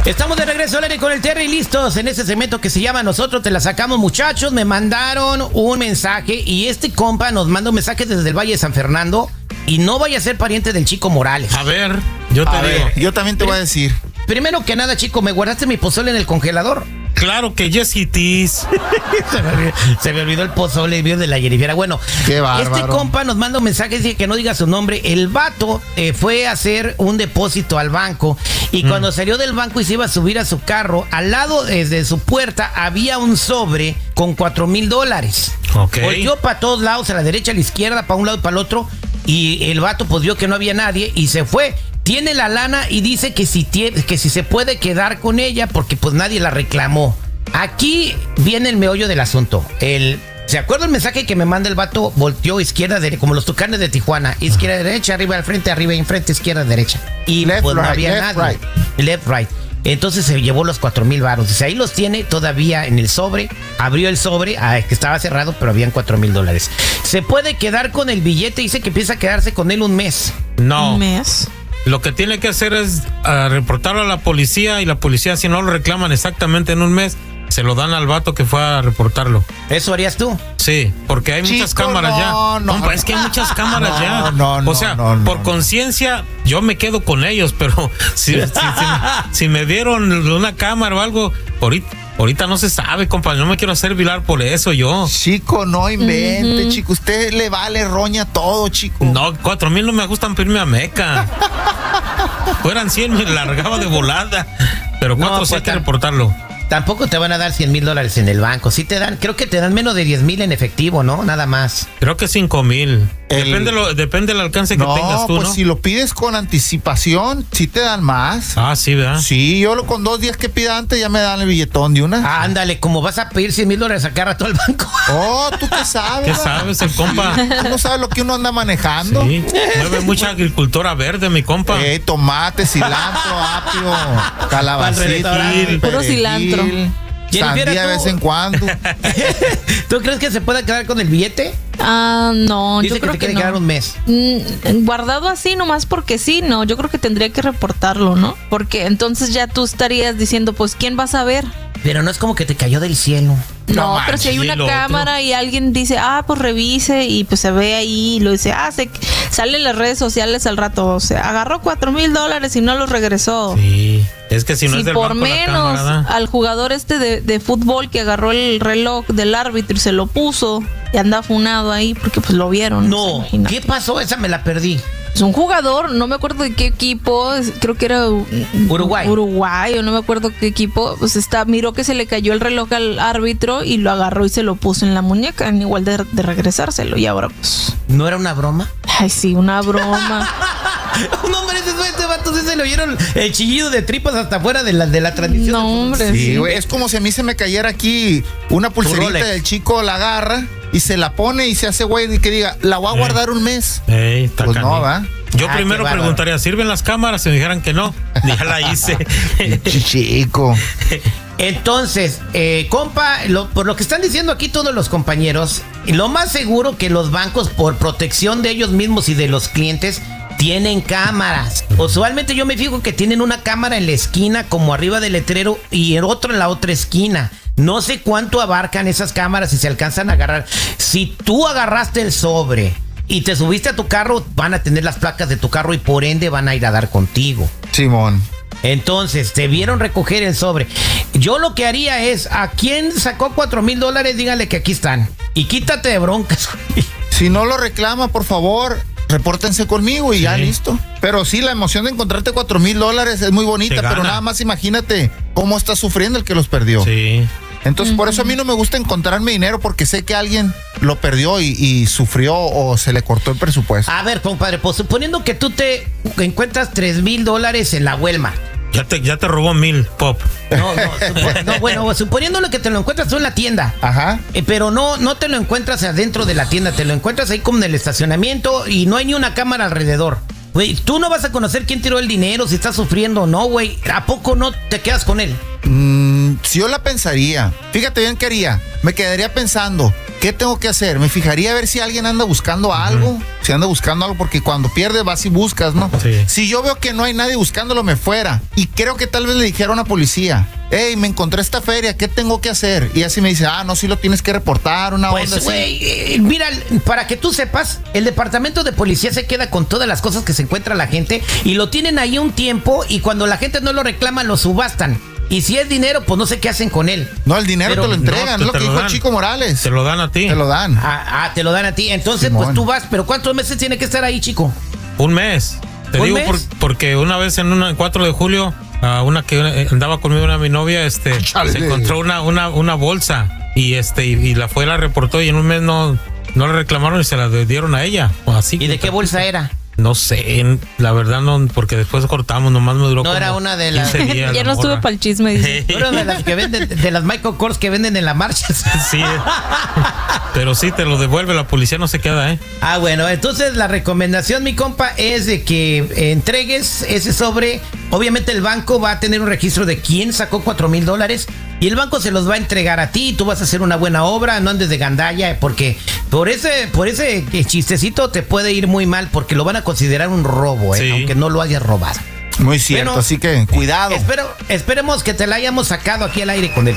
Estamos de regreso al aire con el Terry, listos en ese segmento que se llama Nosotros Te La Sacamos. Muchachos, me mandaron un mensaje y este compa nos manda un mensaje desde el Valle de San Fernando y no vaya a ser pariente del Chico Morales. A ver, yo te digo. Yo también te voy a decir. Primero que nada, Chico, ¿me guardaste mi pozole en el congelador? Claro que yes it is. Se me olvidó el pozole de la Jennifer. Bueno, qué bárbaro. Este compa nos manda un mensaje, dice que no diga su nombre. El vato fue a hacer un depósito al banco y cuando salió del banco y se iba a subir a su carro, al lado desde su puerta había un sobre con $4,000. Ok. Volteó para todos lados, a la derecha, a la izquierda, para un lado y para el otro, y el vato pues vio que no había nadie y se fue. Tiene la lana y dice que si se puede quedar con ella porque pues nadie la reclamó. Aquí viene el meollo del asunto. ¿Se acuerda el mensaje que me manda el vato? Volteó izquierda, derecha, como los Tucanes de Tijuana. Izquierda, derecha, arriba, al frente, arriba, enfrente, izquierda, derecha. Y left, pues no right, había left, nadie. right. Left, right. Entonces se llevó los $4,000. Dice, ahí los tiene todavía en el sobre. Abrió el sobre, que estaba cerrado, pero habían $4,000. Se puede quedar con el billete. Dice que empieza a quedarse con él un mes. No. ¿Un mes? Lo que tiene que hacer es reportarlo a la policía y la policía, si no lo reclaman exactamente en un mes, se lo dan al vato que fue a reportarlo. ¿Eso harías tú? Sí, porque hay muchas cámaras ya. Compa, es que hay muchas cámaras ya. O sea, por conciencia, yo me quedo con ellos, pero si me dieron una cámara o algo, ahorita no se sabe, compa. No me quiero hacer vilar por eso yo. Chico, no invente, chico. Usted le vale roña todo, chico. No, 4,000 no me gustan para irme a Meca. Fueran 100 me largaba de volada. Pero 4 sí hay que reportarlo. Tampoco te van a dar $100,000 en el banco. Sí te dan, creo que te dan menos de 10,000 en efectivo, ¿no? Nada más. Creo que 5,000. Depende del alcance que tengas tú, ¿no? Pues si lo pides con anticipación, sí te dan más. Ah, sí, ¿verdad? Sí, yo con 2 días que pida antes ya me dan el billetón de una. Ándale, como vas a pedir $100,000 a cada rato al banco. Oh, ¿tú qué sabes? ¿Qué sabes, el compa? ¿Tú no sabes lo que uno anda manejando? Sí, mueve mucha agricultura verde, mi compa. Tomate, cilantro, apio, calabacita, puro cilantro. Sandía de vez en cuando. ¿Tú crees que se pueda quedar con el billete? No, Dice yo creo que te que quiere no. quedar un mes. Guardado así nomás porque sí, no, yo creo que tendría que reportarlo, ¿no? Porque entonces ya tú estarías diciendo, pues, ¿quién va a saber? Pero no es como que te cayó del cielo. No, pero si hay una cámara y alguien dice, pues revise y pues se ve ahí y lo dice, sale en las redes sociales al rato, o sea, agarró $4,000 y no los regresó. Sí, es que si no es del por banco, menos la cámara, al jugador de fútbol que agarró el reloj del árbitro y se lo puso y anda funado ahí porque pues lo vieron. No, ¿qué pasó? Esa me la perdí. Es un jugador, no me acuerdo de qué equipo, creo que era Uruguay o no me acuerdo qué equipo, pues miró que se le cayó el reloj al árbitro y lo agarró y se lo puso en la muñeca, en igual de regresárselo, y ahora pues... ¿No era una broma? Ay, sí, una broma. No, hombre, este vato sí se le oyeron el chillido de tripas hasta afuera de la transmisión. No, hombre. Sí, güey, es como si a mí se me cayera aquí una pulserita del chico, la agarra y se la pone y se hace güey y que diga, la voy a guardar un mes. Está pues canijo. no, ¿va? Yo primero preguntaría, ¿sirven las cámaras? Si me dijeran que no, ya la hice. Chico. Entonces, compa, por lo que están diciendo aquí todos los compañeros, lo más seguro que los bancos, por protección de ellos mismos y de los clientes, tienen cámaras. Usualmente yo me fijo que tienen una cámara en la esquina, como arriba del letrero, y el otro en la otra esquina. No sé cuánto abarcan esas cámaras y se alcanzan a agarrar. Si tú agarraste el sobre y te subiste a tu carro, van a tener las placas de tu carro y por ende van a ir a dar contigo. Simón. Entonces, te vieron recoger el sobre. Yo lo que haría es, ¿a quién sacó $4,000? Dígale que aquí están. Y quítate de broncas. Si no lo reclama, por favor, repórtense conmigo y ya listo. Pero sí, la emoción de encontrarte $4,000 es muy bonita, pero nada más imagínate cómo está sufriendo el que los perdió. Sí. Entonces, por eso a mí no me gusta encontrarme dinero, porque sé que alguien lo perdió y sufrió o se le cortó el presupuesto. A ver, compadre, pues suponiendo que tú te encuentras $3,000 en la Walmart. Ya te robó 1,000, Pop. Bueno, suponiéndolo que te lo encuentras tú en la tienda. Ajá. Pero no te lo encuentras adentro de la tienda, te lo encuentras ahí como en el estacionamiento y no hay ni una cámara alrededor. Güey, tú no vas a conocer quién tiró el dinero, si está sufriendo o no, güey. ¿A poco no te quedas con él? Si yo la pensaría, fíjate bien qué haría. Me quedaría pensando, ¿qué tengo que hacer? Me fijaría a ver si alguien anda buscando algo, si anda buscando algo, porque cuando pierdes vas y buscas, ¿no? Sí. Si yo veo que no hay nadie buscándolo, me fuera. Y creo que tal vez le dijera a una policía, hey, me encontré esta feria, ¿qué tengo que hacer? Y así me dice, no, sí lo tienes que reportar, una onda así. Pues, mira, para que tú sepas, el departamento de policía se queda con todas las cosas que se encuentra la gente y lo tienen ahí un tiempo y cuando la gente no lo reclama, lo subastan. Y si es dinero, pues no sé qué hacen con él. No, el dinero te lo entregan, es lo que dijo Chico Morales. Te lo dan a ti. Te lo dan. Te lo dan a ti. Entonces, Simón, pues tú vas, pero ¿cuántos meses tiene que estar ahí, Chico? Un mes. Te digo porque una vez en el 4 de julio, una que andaba conmigo, mi novia, se encontró una bolsa y la reportó y en un mes no la reclamaron y se la dieron a ella. Así. ¿Y de qué bolsa era? No sé, la verdad no, porque después cortamos, nomás me duró. No era una de las. Ya no estuve para el chisme, dice. Era de las que venden, de las Michael Kors que venden en la marcha. Sí, pero sí te lo devuelve, la policía no se queda, bueno, entonces la recomendación, mi compa, es de que entregues ese sobre. Obviamente el banco va a tener un registro de quién sacó $4,000 y el banco se los va a entregar a ti. Tú vas a hacer una buena obra, no andes de gandalla, porque por ese chistecito te puede ir muy mal, porque lo van a considerar un robo, sí, aunque no lo hayas robado. Muy cierto, así que cuidado. Esperemos que te la hayamos sacado aquí al aire con el